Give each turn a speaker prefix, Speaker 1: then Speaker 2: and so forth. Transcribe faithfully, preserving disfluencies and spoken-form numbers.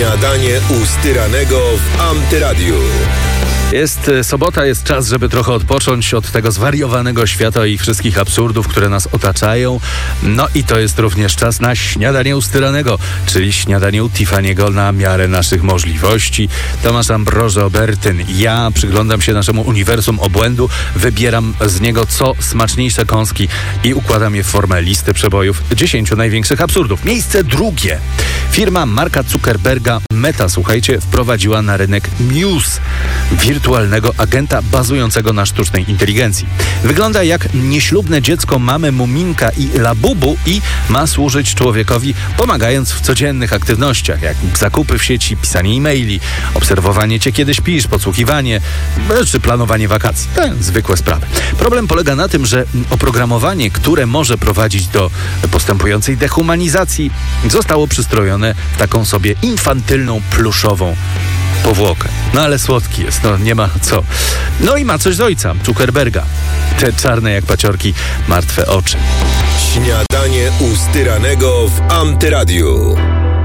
Speaker 1: Śniadanie u Styranego w Antyradiu.
Speaker 2: Jest sobota, jest czas, żeby trochę odpocząć od tego zwariowanego świata i wszystkich absurdów, które nas otaczają. No i to jest również czas na śniadanie u Styranego, czyli śniadanie u Tiffany'ego na miarę naszych możliwości. Tomasz Ambroży Obertyn. Ja przyglądam się naszemu uniwersum obłędu, wybieram z niego co smaczniejsze kąski i układam je w formę listy przebojów dziesięciu największych absurdów. Miejsce drugie. Firma Marka Zuckerberga Meta, słuchajcie, wprowadziła na rynek Muse, wirtualnego agenta bazującego na sztucznej inteligencji. Wygląda jak nieślubne dziecko mamy Muminka i Labubu i ma służyć człowiekowi, pomagając w codziennych aktywnościach, jak zakupy w sieci, pisanie e-maili, obserwowanie cię kiedy śpisz, podsłuchiwanie, czy planowanie wakacji. Te zwykłe sprawy. Problem polega na tym, że oprogramowanie, które może prowadzić do postępującej dehumanizacji, zostało przystrojone w taką sobie infantylną, pluszową powłokę. No ale słodki jest, no nie ma co. No i ma coś z ojca, Zuckerberga. Te czarne jak paciorki, martwe oczy.
Speaker 1: Śniadanie u Styranego w Antyradiu.